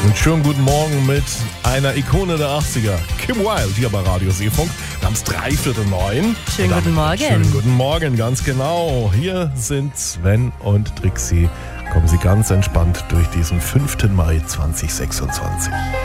Und schönen guten Morgen mit einer Ikone der 80er, Kim Wilde, hier bei Radio Seefunk. Wir haben es 8:45. Schönen guten Morgen. Schönen guten Morgen, ganz genau. Hier sind Sven und Trixie. Kommen Sie ganz entspannt durch diesen 5. Mai 2026.